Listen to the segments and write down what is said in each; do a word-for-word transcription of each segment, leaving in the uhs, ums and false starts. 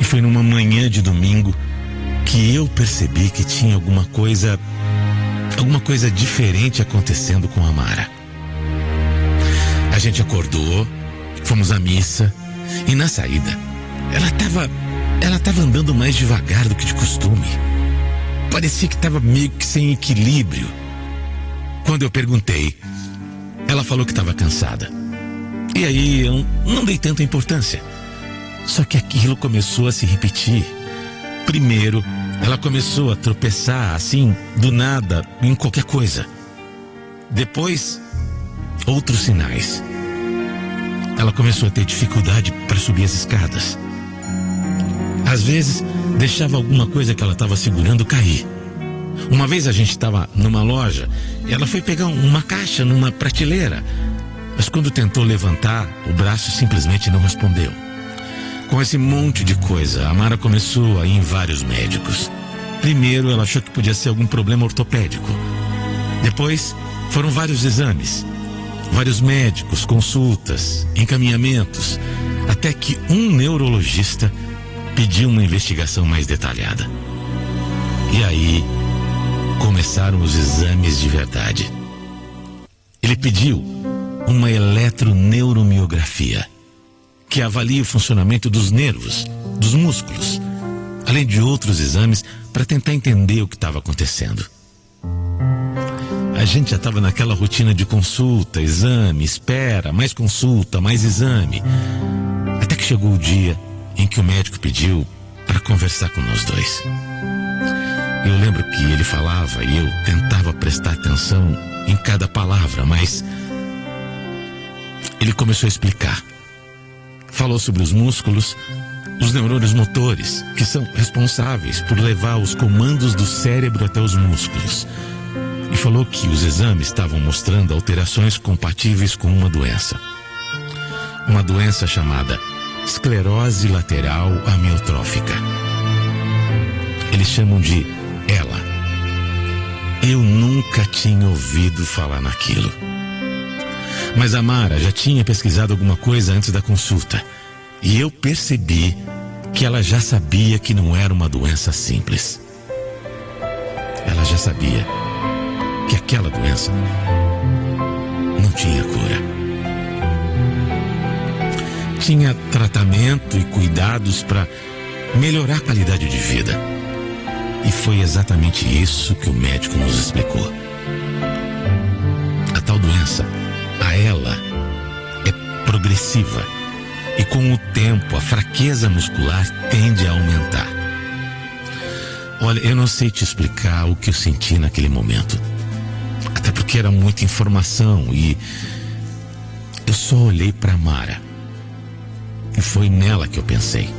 foi numa manhã de domingo que eu percebi que tinha alguma coisa, alguma coisa diferente acontecendo com a Mara. A gente acordou, fomos à missa e na saída ela estava ela estava andando mais devagar do que de costume. Parecia que estava meio que sem equilíbrio. Quando eu perguntei, ela falou que estava cansada. E aí eu não dei tanta importância. Só que aquilo começou a se repetir. Primeiro, ela começou a tropeçar assim, do nada, em qualquer coisa. Depois, outros sinais. Ela começou a ter dificuldade para subir as escadas. Às vezes, deixava alguma coisa que ela estava segurando cair. Uma vez a gente estava numa loja e ela foi pegar uma caixa numa prateleira. Mas quando tentou levantar, o braço simplesmente não respondeu. Com esse monte de coisa, a Mara começou a ir em vários médicos. Primeiro, ela achou que podia ser algum problema ortopédico. Depois, foram vários exames. Vários médicos, consultas, encaminhamentos. Até que um neurologista pediu uma investigação mais detalhada. E aí, começaram os exames de verdade. Ele pediu uma eletroneuromiografia, que avalia o funcionamento dos nervos, dos músculos, além de outros exames para tentar entender o que estava acontecendo. A gente já estava naquela rotina de consulta, exame, espera, mais consulta, mais exame. Até que chegou o dia em que o médico pediu para conversar com nós dois. Eu lembro que ele falava e eu tentava prestar atenção em cada palavra, mas ele começou a explicar. Falou sobre os músculos, os neurônios motores, que são responsáveis por levar os comandos do cérebro até os músculos. E falou que os exames estavam mostrando alterações compatíveis com uma doença. Uma doença chamada esclerose lateral amiotrófica. Eles chamam de ELA. Eu nunca tinha ouvido falar naquilo. Mas a Mara já tinha pesquisado alguma coisa antes da consulta. E eu percebi que ela já sabia que não era uma doença simples. Ela já sabia que aquela doença não tinha cura. Tinha tratamento e cuidados para melhorar a qualidade de vida. E foi exatamente isso que o médico nos explicou. A tal doença, a ELA, é progressiva. E com o tempo, a fraqueza muscular tende a aumentar. Olha, eu não sei te explicar o que eu senti naquele momento. Até porque era muita informação e eu só olhei para Mara. E foi nela que eu pensei.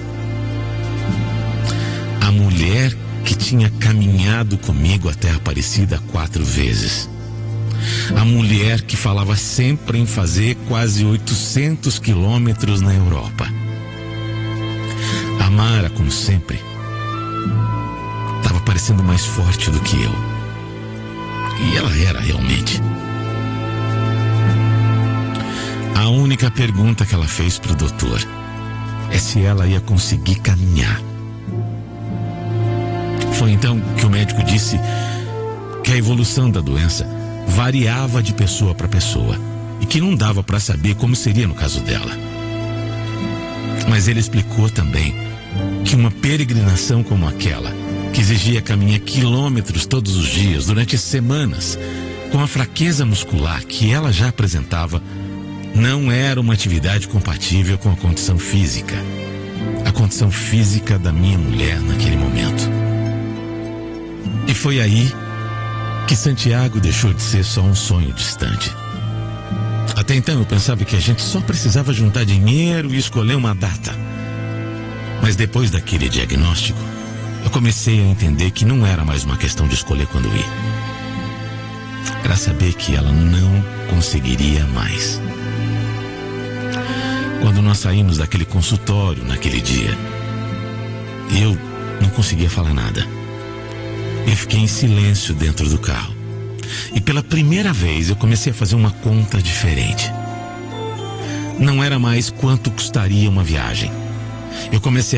A mulher que tinha caminhado comigo até a Aparecida quatro vezes. A mulher que falava sempre em fazer quase oitocentos quilômetros na Europa. A Mara, como sempre, estava parecendo mais forte do que eu. E ela era realmente. A única pergunta que ela fez para o doutor é se ela ia conseguir caminhar. Foi então que o médico disse que a evolução da doença variava de pessoa para pessoa e que não dava para saber como seria no caso dela. Mas ele explicou também que uma peregrinação como aquela, que exigia caminhar quilômetros todos os dias durante semanas, com a fraqueza muscular que ela já apresentava, não era uma atividade compatível com a condição física. A condição física da minha mulher naquele momento. E foi aí que Santiago deixou de ser só um sonho distante. Até então eu pensava que a gente só precisava juntar dinheiro e escolher uma data. Mas depois daquele diagnóstico, eu comecei a entender que não era mais uma questão de escolher quando ir. Era saber que ela não conseguiria mais. Quando nós saímos daquele consultório naquele dia, eu não conseguia falar nada. Eu fiquei em silêncio dentro do carro. E pela primeira vez eu comecei a fazer uma conta diferente. Não era mais quanto custaria uma viagem. Eu comecei